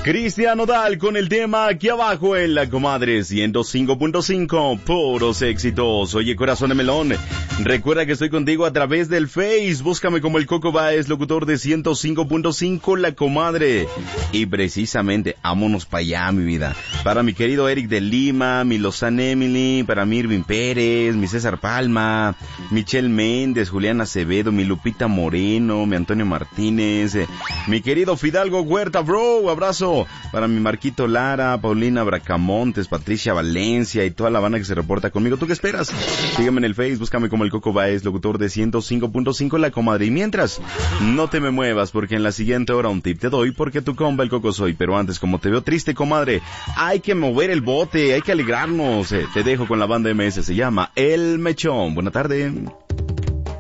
Cristian Nodal con el tema aquí abajo en La Comadre 105.5, puros éxitos. Oye, corazón de melón, recuerda que estoy contigo a través del Face. Búscame como el Coco Baez, locutor de 105.5 La Comadre. Y precisamente, vámonos para allá, mi vida. Para mi querido Eric de Lima, mi Lozane Emily, para mi Irving Pérez, mi César Palma, Michelle Méndez, Julián Acevedo, mi Lupita Moreno, mi Antonio Martínez, mi querido Fidalgo Huerta, bro, abrazo. Para mi Marquito Lara, Paulina Bracamontes, Patricia Valencia y toda la banda que se reporta conmigo. ¿Tú qué esperas? Sígueme en el Face, búscame como el Coco Baez, locutor de 105.5 La Comadre. Y mientras, no te me muevas porque en la siguiente hora un tip te doy porque tu compa el Coco soy. Pero antes, como te veo triste, comadre, hay que mover el bote, hay que alegrarnos. Te dejo con la banda MS, se llama El Mechón. Buena tarde.